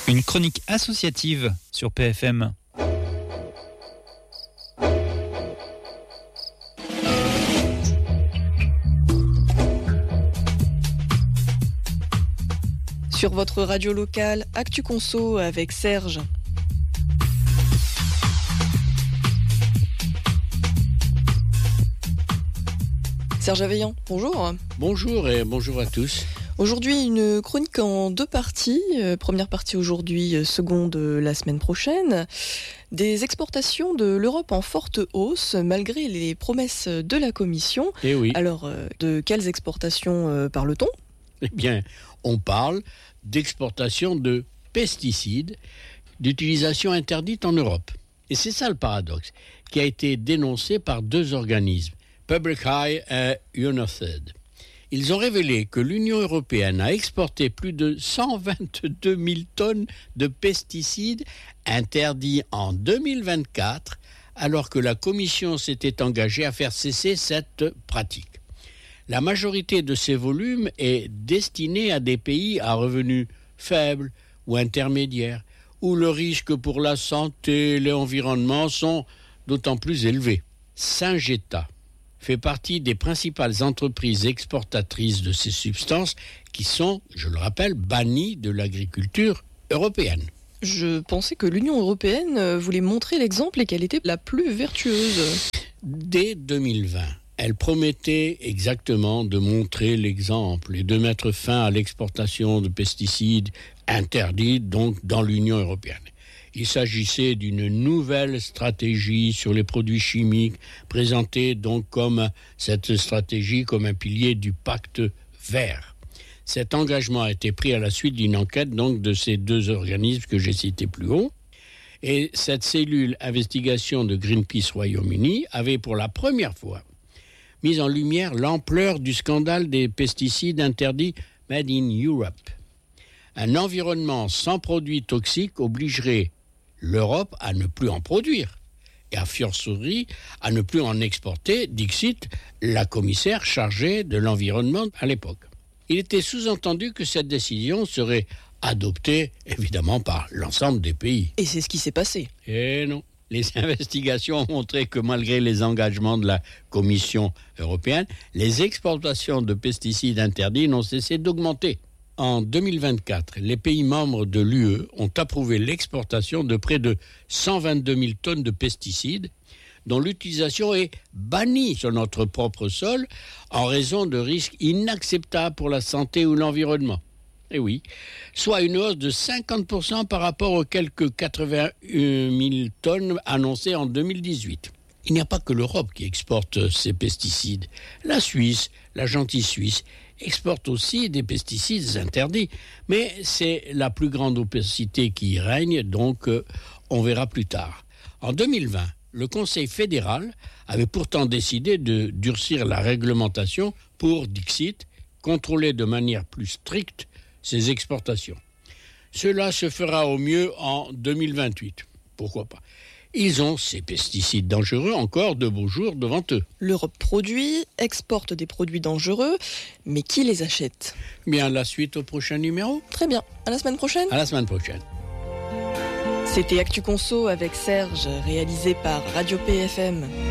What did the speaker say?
Une chronique associative sur PFM. Sur votre radio locale, Actu Conso avec Serge. Serge Aveillant, bonjour. Bonjour et bonjour à tous. Aujourd'hui, une chronique en deux parties. Première partie aujourd'hui, seconde la semaine prochaine. Des exportations de l'Europe en forte hausse, malgré les promesses de la Commission. Eh oui. Alors, de quelles exportations parle-t-on ? Eh bien, on parle d'exportation de pesticides d'utilisation interdite en Europe. Et c'est ça le paradoxe, qui a été dénoncé par deux organismes, Public Eye et UNOCED. Ils ont révélé que l'Union européenne a exporté plus de 122 000 tonnes de pesticides interdits en 2024, alors que la Commission s'était engagée à faire cesser cette pratique. La majorité de ces volumes est destinée à des pays à revenus faibles ou intermédiaires, où le risque pour la santé et l'environnement sont d'autant plus élevés. Syngenta fait partie des principales entreprises exportatrices de ces substances qui sont, je le rappelle, bannies de l'agriculture européenne. Je pensais que l'Union européenne voulait montrer l'exemple et qu'elle était la plus vertueuse. Dès 2020, elle promettait exactement de montrer l'exemple et de mettre fin à l'exportation de pesticides interdits donc dans l'Union européenne. Il s'agissait d'une nouvelle stratégie sur les produits chimiques, présentée donc comme cette stratégie comme un pilier du pacte vert. Cet engagement a été pris à la suite d'une enquête donc de ces deux organismes que j'ai cités plus haut. Et cette cellule investigation de Greenpeace Royaume-Uni avait pour la première fois mis en lumière l'ampleur du scandale des pesticides interdits Made in Europe. Un environnement sans produits toxiques obligerait l'Europe à ne plus en produire et a fortiori à ne plus en exporter, dixit la commissaire chargée de l'environnement à l'époque. Il était sous-entendu que cette décision serait adoptée évidemment par l'ensemble des pays. Et c'est ce qui s'est passé. Et non. Les investigations ont montré que malgré les engagements de la Commission européenne, les exportations de pesticides interdits n'ont cessé d'augmenter. En 2024, les pays membres de l'UE ont approuvé l'exportation de près de 122 000 tonnes de pesticides dont l'utilisation est bannie sur notre propre sol en raison de risques inacceptables pour la santé ou l'environnement. Eh oui, soit une hausse de 50% par rapport aux quelques 81 000 tonnes annoncées en 2018. Il n'y a pas que l'Europe qui exporte ces pesticides. La Suisse, la gentille Suisse, exporte aussi des pesticides interdits. Mais c'est la plus grande opacité qui y règne, donc on verra plus tard. En 2020, le Conseil fédéral avait pourtant décidé de durcir la réglementation pour, dixit, contrôler de manière plus stricte ces exportations. Cela se fera au mieux en 2028. Pourquoi pas ? Ils ont ces pesticides dangereux encore de beaux jours devant eux. L'Europe produit, exporte des produits dangereux, mais qui les achète ? Bien, la suite au prochain numéro. Très bien, à la semaine prochaine. À la semaine prochaine. C'était Actu Conso avec Serge, réalisé par Radio PFM.